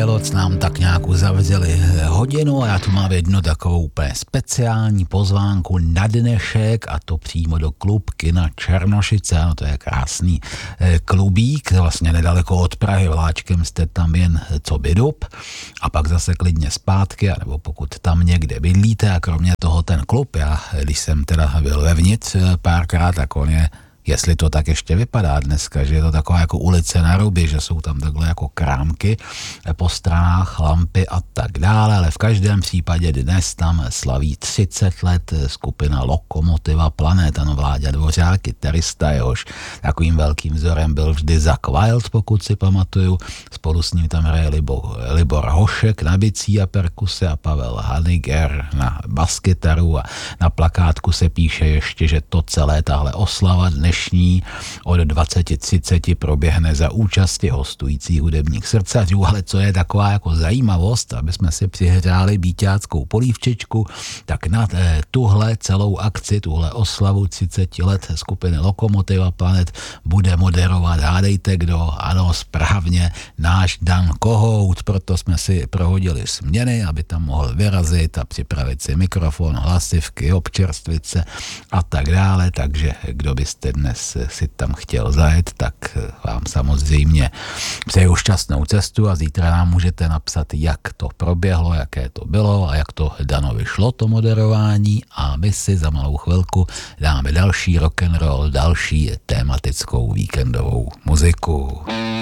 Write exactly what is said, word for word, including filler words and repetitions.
Pilots nám tak nějak uzavřeli hodinu a já tu mám jednu takovou úplně speciální pozvánku na dnešek a to přímo do klub Kina Černošice. Ano, to je krásný klubík, vlastně nedaleko od Prahy, vláčkem jste tam jen co by dub a pak zase klidně zpátky, anebo pokud tam někde bydlíte a kromě toho ten klub, já když jsem teda byl vevnitř párkrát, tak on je, jestli to tak ještě vypadá dneska, že je to taková jako ulice na ruby, že jsou tam takhle jako krámky po stranách, lampy a tak dále, ale v každém případě dnes tam slaví třicet let skupina Lokomotiva Planet, ano, Vláďa Dvořák, kytarista, jehož takovým velkým vzorem byl vždy Zakk Wylde, pokud si pamatuju, spolu s ním tam hraje Libor, Libor Hošek na bicí a perkuse a Pavel Haniger na baskytaru a na plakátku se píše ještě, že to celé tahle oslava dnešní od dvacet třicet proběhne za účasti hostujících hudebních srdcařů, ale co je taková jako zajímavost, aby jsme si přihřáli bíťáckou polívčičku, tak na tuhle celou akci, tuhle oslavu třicet let skupiny Lokomotiva Planet bude moderovat, hádejte kdo, ano, správně, náš Dan Kohout, proto jsme si prohodili směny, aby tam mohl vyrazit a připravit si mikrofon, hlasivky, občerstvit se a tak dále, takže kdo byste dnes si tam chtěl zajet, tak vám samozřejmě přeju šťastnou cestu a zítra nám můžete napsat, jak to proběhlo, jaké to bylo a jak to Danovi šlo, to moderování, a my si za malou chvilku dáme další rock'n'roll, další tematickou víkendovou muziku.